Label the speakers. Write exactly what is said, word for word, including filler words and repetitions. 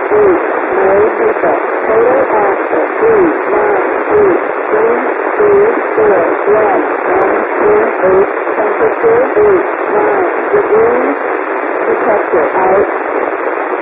Speaker 1: eight, no people, total after three, nine, eight, three, three, four, one, nine, four, eight, temperature eight, nine degrees, detector out.